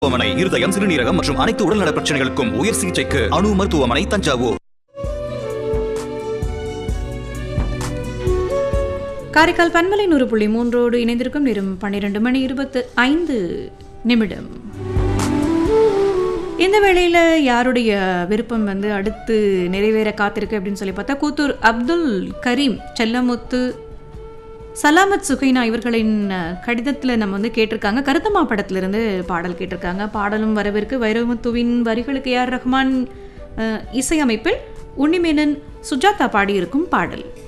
மருத்துவமனை, இருதயம், சிறுநீரகம் மற்றும் அனைத்து உடல்நல பிரச்சனைகளுக்கும் உயர் சிகிச்சைக்கு அணு மருத்துவமனை, தஞ்சாவூர். காரைக்கால் பன்மலை 100.3 இணைந்திருக்கும் நேரம் 12:25. இந்த வேளையில் யாருடைய விருப்பம் அடுத்து நிறைவேற காத்திருக்கு அப்படின்னு சொல்லி பார்த்தா, கூத்தூர் அப்துல் கரீம், செல்லமுத்து, சலாமத் சுகைனா இவர்களின் கடிதத்தில் நம்ம கேட்டிருக்காங்க. கருத்தம்மா படத்திலிருந்து பாடல் கேட்டிருக்காங்க. பாடலும் வரவிற்கு. வைரமுத்துவின் வரிகளுக்கு AR ரஹ்மான் இசையமைப்பில் உன்னிமேனன், சுஜாதா பாடியிருக்கும் பாடல்.